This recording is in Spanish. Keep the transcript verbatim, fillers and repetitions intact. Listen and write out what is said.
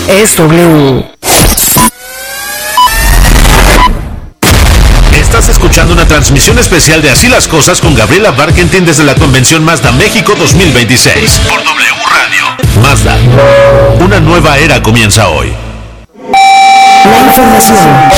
es W. Estás escuchando una transmisión especial de Así las Cosas con Gabriela Barkentin desde la Convención Mazda México dos mil veintiséis por W Radio. Mazda, una nueva era comienza hoy. La información